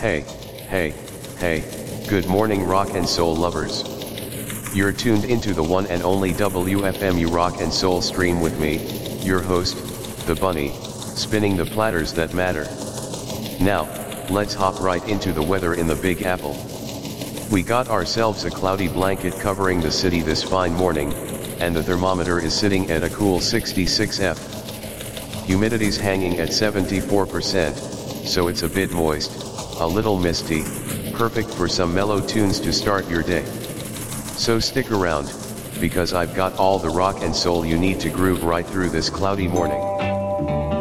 Hey, hey, hey, good morning rock and soul lovers. You're tuned into the one and only WFMU rock and soul stream with me, your host, the Bunny, spinning the platters that matter. Now, let's hop right into the weather in the Big Apple. We got ourselves a cloudy blanket covering the city this fine morning, and the thermometer is sitting at a cool 66 F. Humidity's hanging at 74%, so it's a bit moist, a little misty, perfect for some mellow tunes to start your day. So stick around, because I've got all the rock and soul you need to groove right through this cloudy morning.